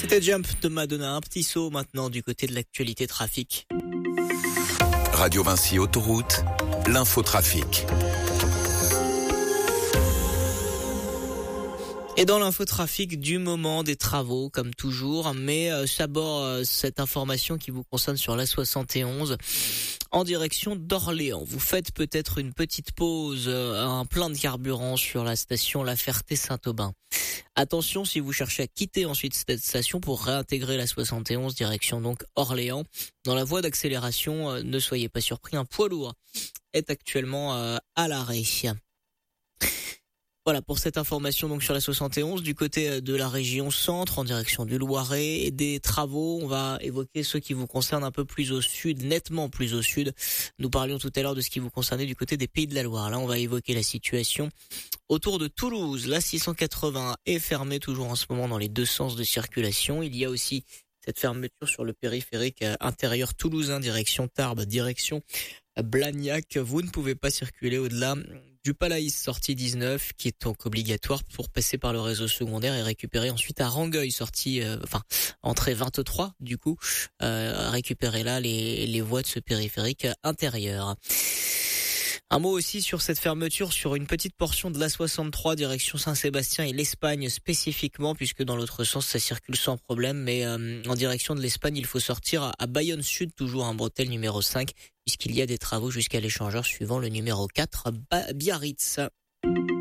C'était Jump de Madonna, un petit saut maintenant du côté de l'actualité trafic. Radio Vinci Autoroute, l'infotrafic. Et dans l'infotrafic du moment des travaux, comme toujours, mais j'aborde cette information qui vous concerne sur la 71 en direction d'Orléans. Vous faites peut-être une petite pause, un plein de carburant sur la station La Ferté-Saint-Aubin. Attention si vous cherchez à quitter ensuite cette station pour réintégrer la 71 direction donc Orléans. Dans la voie d'accélération, ne soyez pas surpris, un poids lourd est actuellement à l'arrêt. Voilà pour cette information donc sur la 71 du côté de la région centre en direction du Loiret et des travaux. On va évoquer ceux qui vous concernent un peu plus au sud, nettement plus au sud. Nous parlions tout à l'heure de ce qui vous concernait du côté des Pays de la Loire. Là, on va évoquer la situation autour de Toulouse. La 680 est fermée toujours en ce moment dans les deux sens de circulation. Il y a aussi cette fermeture sur le périphérique intérieur toulousain, direction Tarbes, direction Blagnac. Vous ne pouvez pas circuler au-delà du Palaïs sortie 19, qui est donc obligatoire pour passer par le réseau secondaire et récupérer ensuite à Rangueil sortie, entrée 23 du coup, récupérer là les voies de ce périphérique intérieur. Un mot aussi sur cette fermeture sur une petite portion de l'A63 direction Saint-Sébastien et l'Espagne spécifiquement, puisque dans l'autre sens ça circule sans problème, mais en direction de l'Espagne il faut sortir à Bayonne Sud, toujours un bretelle numéro 5, puisqu'il y a des travaux jusqu'à l'échangeur suivant le numéro 4 Biarritz.